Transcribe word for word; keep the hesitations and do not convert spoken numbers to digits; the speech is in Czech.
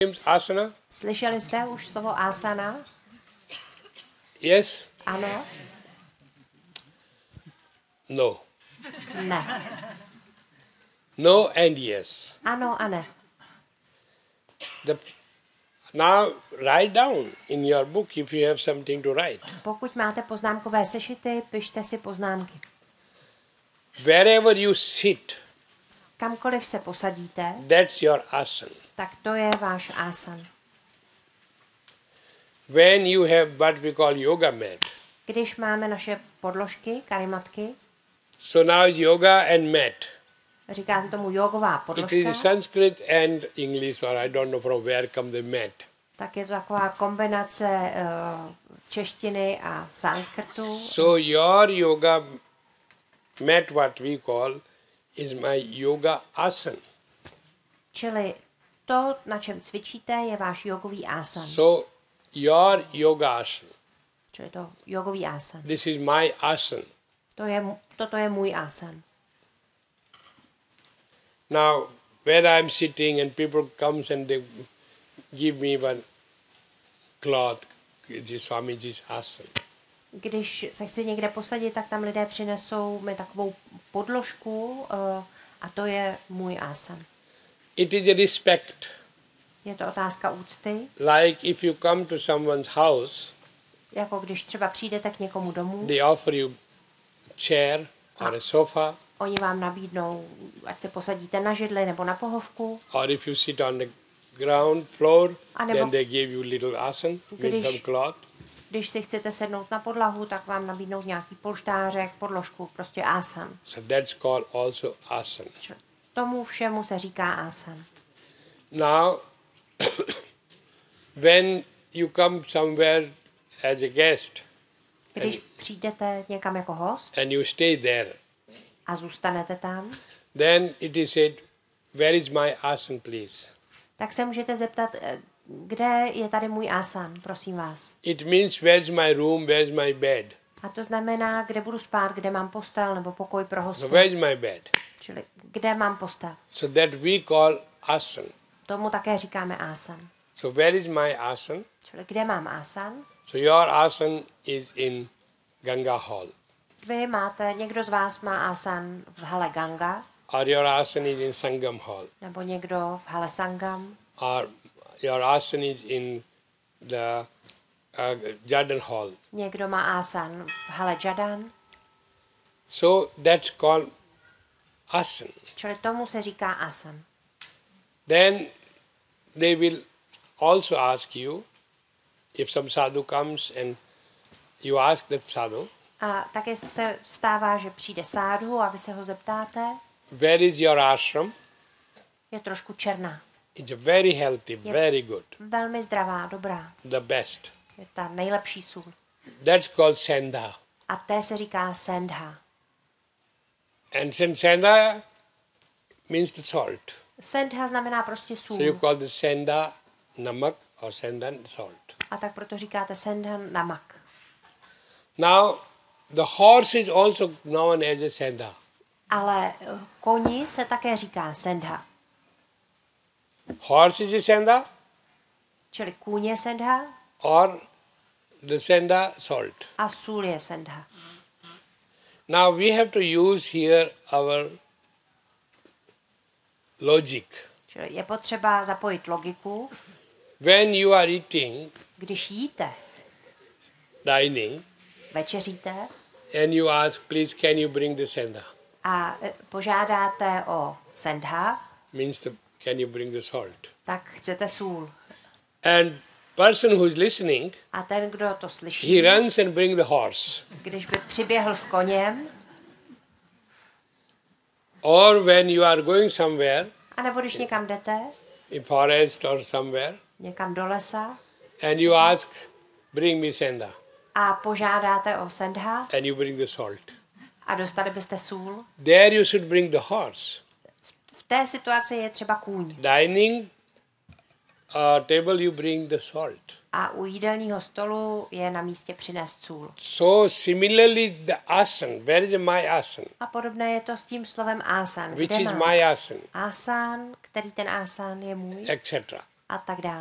Asana? Slyšeli jste už slovo asana? Yes? Ano? No. Ne. No and yes. Ano a ne. The, now write down in your book if you have something to write. Pokud máte poznámkové sešity, pište si poznámky. Wherever you sit, Kamkoliv se posadíte, that's your asana. tak to je váš asan. When you have what we call yoga mat, Když máme naše podložky, karimatky, so now yoga and mat. říká se tomu jogová It podložka, is Sanskrit and English, or I don't know from where come the mat. tak je to taková kombinace uh, češtiny a sanskrtu. So your yoga mat, what we call, is my yoga asana. Čili to, na čem cvičíte, je váš jogový asan. So your yoga asana, Čili to jogový asan. this is my asana. To je, toto je můj asan. Now, where I'm sitting and people comes and they give me one cloth, this Swamiji's asana. Když se chci někde posadit, tak tam lidé přinesou mi takovou podložku uh, a to je můj asan. It is a respect. Je to otázka úcty. Like if you come to someone's house, Jako když třeba přijdete k někomu domů, they offer you chair or a sofa, oni vám nabídnou, ať se posadíte na židli nebo na pohovku. or if you sit on the ground floor, A nebo- then they give you little asana with Když- some cloth. Když si chcete sednout na podlahu, tak vám nabídnou nějaký polštářek, podložku, prostě asan. So that's called also asana. Čili tomu všemu se říká asan. Now, when you come somewhere as a guest Když přijdete někam jako host and you stay there, a zůstanete tam, then it is said, where is my asana, please? tak se můžete zeptat, eh, kde je tady můj asan, prosím vás. It means where's my room, where's my bed? A to znamená, kde budu spát, kde mám postel nebo pokoj pro hosty. So where's my bed? Čili kde mám postel. So that we call asana. Tomu také říkáme asan. So where is my asana? Čili kde mám asan? So your asana is in Ganga Hall, Vy máte, někdo z vás má asan v hale Ganga, or your asana is in Sangam Hall, nebo někdo v hale Sangam, or your asana is in the uh, Jordan Hall. někdo má asan v hale Jadan, So that's called asana. čili tomu se říká asan. Then they will also ask you, if some sadhu comes and you ask that sadhu, A také se stává, že přijde sádhu a vy se ho zeptáte, where is your ashram? je trošku černá. It's a very healthy, Yep. very good, Velmi zdravá, dobrá. the best. Je ta nejlepší sůl. That's called sandha. A té se říká sendha. And then sandha means the salt. Sendha znamená prostě So you sůl. call the sandha namak or sandha salt. A tak proto říkáte sendha namak. Now, the horse is also known as a sandha. Ale eh, koni se také říká sendha. Horse is a sandha Čili kůň je sendha or the sandha salt. a sůl je sendha. Now we have to use here our logic. Čili je potřeba zapojit logiku. When you are eating, Když jíte, dining, večeříte and you ask, please, can you bring the sandha? a eh, požádáte o sendha, Means the, can you bring the salt? tak chcete sůl. And person who is listening, A ten, kdo to slyší, he runs and bring the horse. když by přiběhl s koněm, Or when you are going somewhere, anebo když někam jdete, in forest or somewhere, někam do lesa and you ask, bring me sandha, a požádáte o sendha and you bring the salt. a dostali byste sůl, There you should bring the horse. v té situaci je třeba kůň. Dining uh, table, you bring the salt. A u jídelního stolu je na místě přinést sůl. So similarly, the asana, where is my asana? A podobné je to s tím slovem asan. Which Kde is mám my asana, asan, který ten asan je můj et cetera. a tak dále.